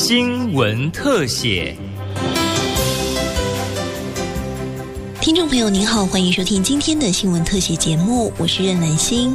新闻特写。 听众朋友您好，欢迎收听今天的新闻特写节目，我是任兰心。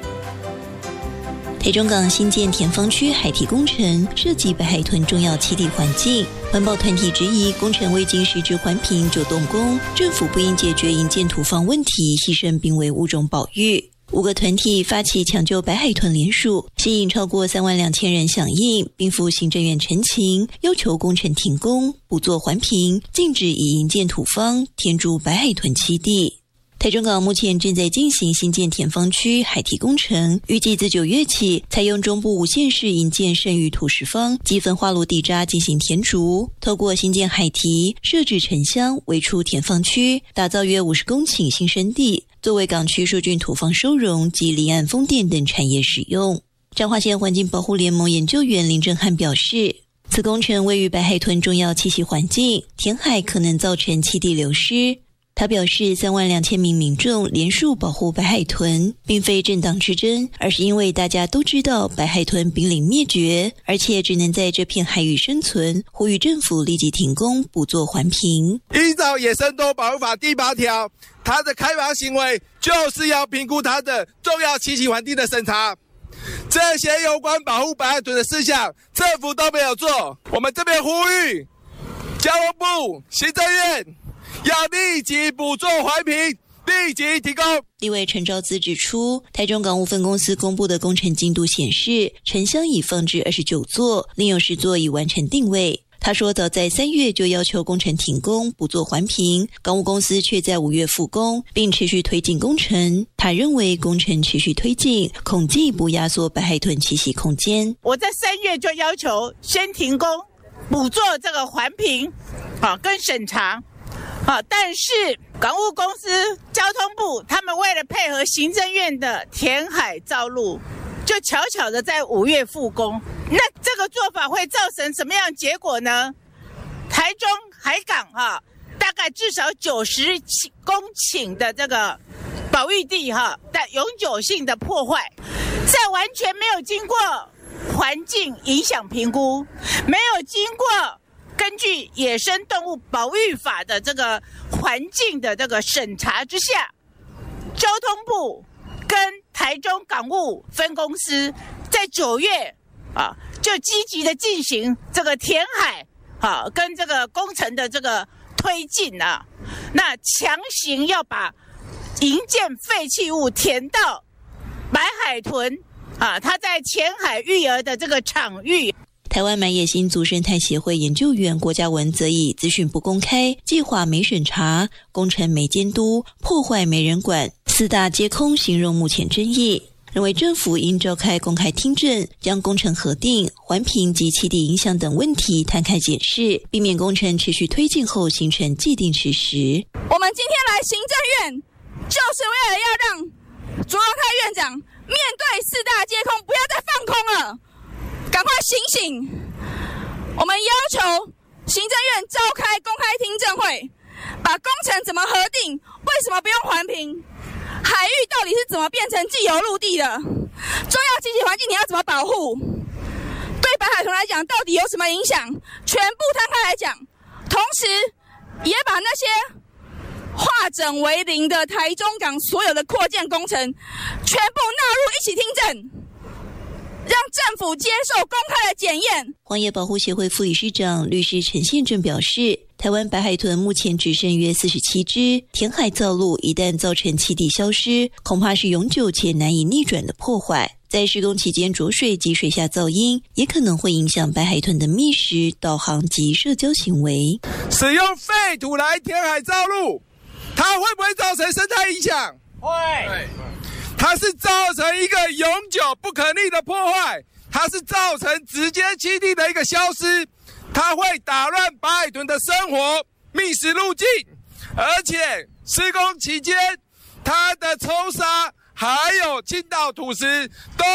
台中港新建田方区海堤工程涉及北海屯重要栖地环境，环保团体质疑工程未经实质环评就动工，政府不应解决营建土方问题，牺牲濒危物种保育。5个团体发起抢救北海豚联署，吸引超过32000人响应，并赴行政院陈情，要求工程停工，不做环评，禁止以营建土方填筑北海豚栖地。台中港目前正在进行新建田方区海堤工程，预计自9月起采用中部5县市营建剩余土石方及焚化炉地渣进行填筑，透过新建海堤设置城乡围出田方区，打造约50公顷新生地，作为港区疏浚土方收容及离岸风电等产业使用。彰化县环境保护联盟研究员林正汉表示，此工程位于北海豚重要栖息环境，填海可能造成栖地流失。他表示，32000名民众联署保护北海豚，并非政党之争，而是因为大家都知道北海豚濒临灭绝，而且只能在这片海域生存，呼吁政府立即停工，不做环评。 依照野生动物保护法第8条，它的开发行为就是要评估它的重要栖息环境的审查。这些有关保护北海豚的事项，政府都没有做。我们这边呼吁交通部、行政院要立即补做环评，立即提供。 立委陈昭资指出，台中港务分公司公布的工程进度显示，城乡已放置29座，另有10座已完成定位。他说，早在3月就要求工程停工，不做环评，港务公司却在5月复工，并持续推进工程。他认为工程持续推进，恐进一步压缩北海豚栖息空间。 我在3月就要求先停工，补做这个环评，跟审查。但是港务公司、交通部他们为了配合行政院的填海造陆，就悄悄的在5月复工。那这个做法会造成什么样的结果呢？台中海港大概至少90公顷的这个保育地的永久性的破坏，在完全没有经过环境影响评估，没有经过根据野生动物保育法的这个环境的这个审查之下，交通部跟台中港务分公司在9月就积极的进行这个填海跟这个工程的这个推进那强行要把营建废弃物填到北海豚它在前海育儿的这个场域。 台湾买野新族生态协会研究员郭嘉文则以资讯不公开、计划没审查、工程没监督、破坏没人管4大皆空形容目前争议，认为政府应召开公开听证，将工程核定、环评及栖地影响等问题摊开检视，避免工程持续推进后形成既定事实。 我们今天来行政院，就是为了要让卓荣泰院长面对4大皆空，不要再放空了，赶快醒醒！我们要求行政院召开公开听证会，把工程怎么核定，为什么不用环评，海域到底是怎么变成既有陆地的，重要栖息环境你要怎么保护，对北海豚来讲到底有什么影响，全部摊开来讲，同时也把那些化整为零的台中港所有的扩建工程全部纳入一起听证，让政府接受公开的检验。 荒野保护协会副理事长律师陈宪正表示，台湾白海豚目前只剩约47只，填海造陆一旦造成栖地消失，恐怕是永久且难以逆转的破坏。在施工期间着水及水下噪音，也可能会影响白海豚的觅食、导航及社交行为。 使用废土来填海造陆，它会不会造成生态影响？会。它是造成一个永久不可逆的破坏，它是造成直接栖地的一个消失，它会打乱白海豚的生活觅食路径，而且施工期间它的抽沙还有倾倒土石都